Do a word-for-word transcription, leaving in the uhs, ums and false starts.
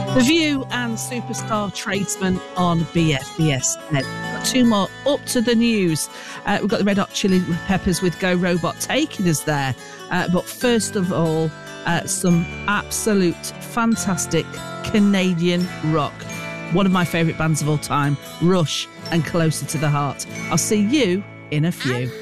The View and Superstar Tradesman on B F B S. Got two more up to the news. Uh, we've got the Red Hot Chili Peppers with Go Robot taking us there. Uh, but first of all, uh, some absolute fantastic Canadian rock. One of my favourite bands of all time, Rush and Closer to the Heart. I'll see you in a few.